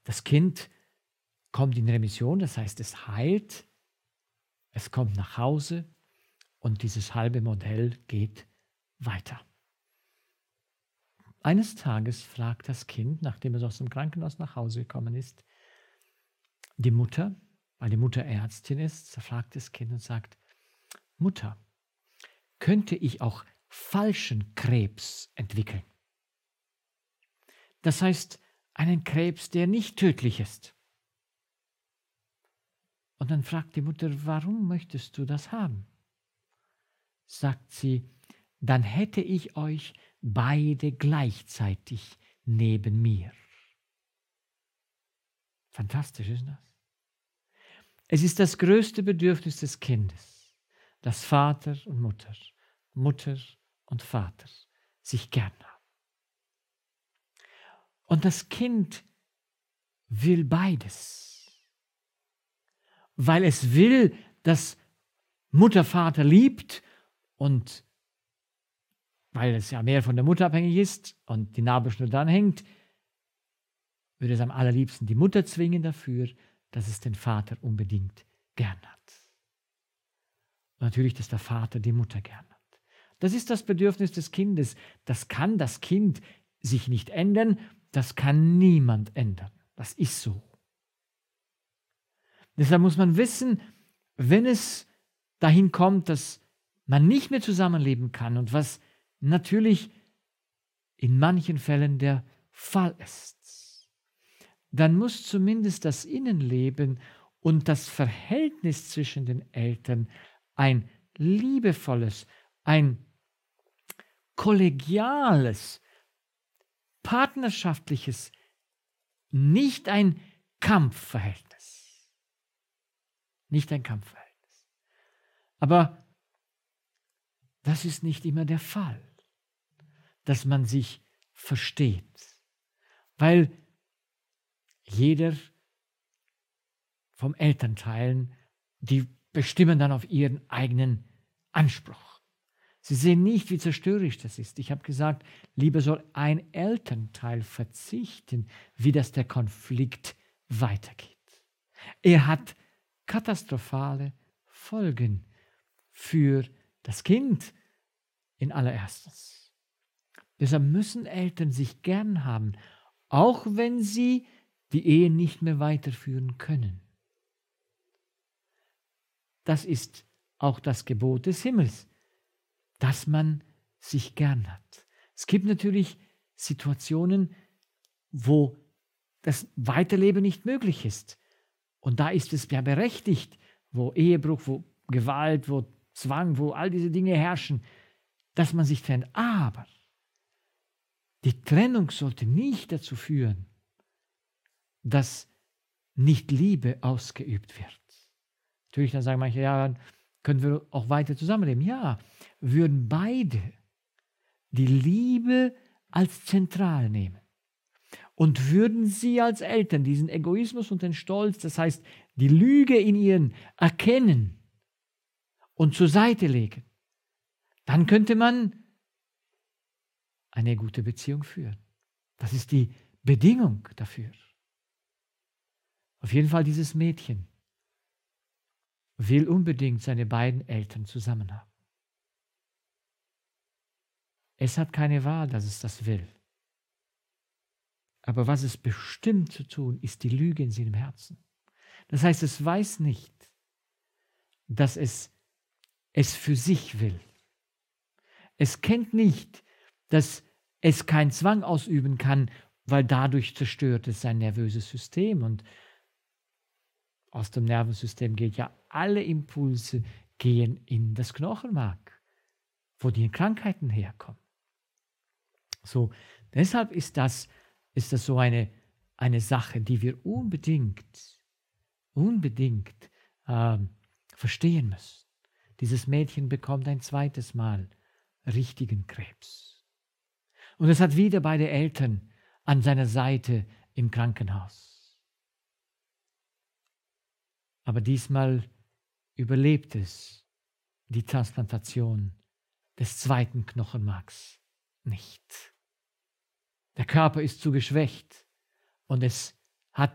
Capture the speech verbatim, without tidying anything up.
Das Kind kommt in Remission, das heißt, es heilt, es kommt nach Hause und dieses halbe Modell geht weiter. Eines Tages fragt das Kind, nachdem es aus dem Krankenhaus nach Hause gekommen ist, die Mutter, weil die Mutter Ärztin ist, fragt das Kind und sagt, Mutter, könnte ich auch falschen Krebs entwickeln? Das heißt, einen Krebs, der nicht tödlich ist. Und dann fragt die Mutter, warum möchtest du das haben? Sagt sie, dann hätte ich euch beide gleichzeitig neben mir. Fantastisch ist das. Es ist das größte Bedürfnis des Kindes, dass Vater und Mutter, Mutter und Vater sich gern haben. Und das Kind will beides, weil es will, dass Mutter Vater liebt und weil es ja mehr von der Mutter abhängig ist und die Nabelschnur dran hängt, würde es am allerliebsten die Mutter zwingen dafür, dass es den Vater unbedingt gern hat. Und natürlich, dass der Vater die Mutter gern hat. Das ist das Bedürfnis des Kindes. Das kann das Kind sich nicht ändern, das kann niemand ändern. Das ist so. Deshalb muss man wissen, wenn es dahin kommt, dass man nicht mehr zusammenleben kann und was natürlich in manchen Fällen der Fall ist, dann muss zumindest das Innenleben und das Verhältnis zwischen den Eltern ein liebevolles, ein kollegiales, partnerschaftliches, nicht ein Kampfverhältnis. Nicht ein Kampfverhältnis. Aber das ist nicht immer der Fall, dass man sich versteht, weil jeder vom Elternteilen, die bestimmen dann auf ihren eigenen Anspruch. Sie sehen nicht, wie zerstörerisch das ist. Ich habe gesagt, lieber soll ein Elternteil verzichten, wie das der Konflikt weitergeht. Er hat katastrophale Folgen für das Kind in allererstens. Deshalb müssen Eltern sich gern haben, auch wenn sie die Ehe nicht mehr weiterführen können. Das ist auch das Gebot des Himmels, dass man sich gern hat. Es gibt natürlich Situationen, wo das Weiterleben nicht möglich ist. Und da ist es ja berechtigt, wo Ehebruch, wo Gewalt, wo Zwang, wo all diese Dinge herrschen, dass man sich trennt. Aber die Trennung sollte nicht dazu führen, dass nicht Liebe ausgeübt wird. Natürlich, dann sagen manche, ja, dann können wir auch weiter zusammenleben. Ja, würden beide die Liebe als zentral nehmen und würden sie als Eltern diesen Egoismus und den Stolz, das heißt die Lüge in ihnen erkennen und zur Seite legen, dann könnte man eine gute Beziehung führen. Das ist die Bedingung dafür. Auf jeden Fall dieses Mädchen will unbedingt seine beiden Eltern zusammen haben. Es hat keine Wahl, dass es das will. Aber was es bestimmt zu tun, ist die Lüge in seinem Herzen. Das heißt, es weiß nicht, dass es es für sich will. Es kennt nicht, dass es keinen Zwang ausüben kann, weil dadurch zerstört es sein nervöses System. Und aus dem Nervensystem geht ja alle Impulse gehen in das Knochenmark, wo die Krankheiten herkommen. So, deshalb ist das, ist das so eine, eine Sache, die wir unbedingt, unbedingt ähm, verstehen müssen. Dieses Mädchen bekommt ein zweites Mal richtigen Krebs. Und es hat wieder beide Eltern an seiner Seite im Krankenhaus. Aber diesmal überlebt es die Transplantation des zweiten Knochenmarks nicht. Der Körper ist zu geschwächt und es